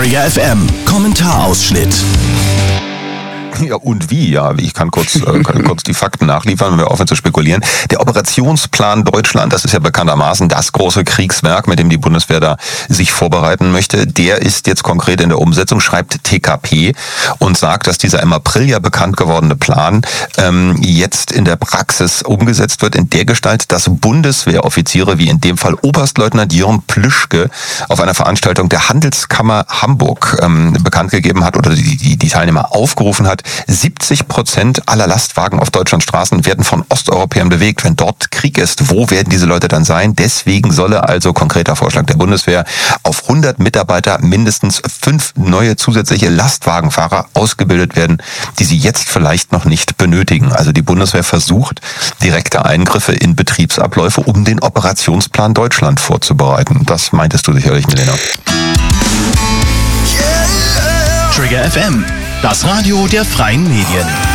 Trigger FM Kommentarausschnitt. Ja, und wie? Ja, ich kann kurz die Fakten nachliefern, wenn wir aufhören zu spekulieren. Der Operationsplan Deutschland, das ist ja bekanntermaßen das große Kriegswerk, mit dem die Bundeswehr da sich vorbereiten möchte. Der ist jetzt konkret in der Umsetzung, schreibt TKP und sagt, dass dieser im April ja bekannt gewordene Plan jetzt in der Praxis umgesetzt wird, in der Gestalt, dass Bundeswehroffiziere, wie in dem Fall Oberstleutnant Jörn Plüschke, auf einer Veranstaltung der Handelskammer Hamburg bekannt gegeben hat oder die Teilnehmer aufgerufen hat, 70% aller Lastwagen auf Deutschlands Straßen werden von Osteuropäern bewegt. Wenn dort Krieg ist, wo werden diese Leute dann sein? Deswegen solle also, konkreter Vorschlag der Bundeswehr, auf 100 Mitarbeiter mindestens 5 neue zusätzliche Lastwagenfahrer ausgebildet werden, die sie jetzt vielleicht noch nicht benötigen. Also die Bundeswehr versucht, direkte Eingriffe in Betriebsabläufe, um den Operationsplan Deutschland vorzubereiten. Das meintest du sicherlich, Milena. Trigger FM, das Radio der freien Medien.